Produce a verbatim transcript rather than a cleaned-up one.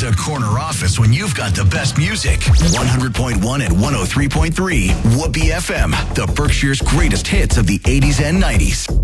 needs a corner office when you've got the best music? one hundred point one and one oh three point three Whoopee F M, the Berkshire's greatest hits of the eighties and nineties.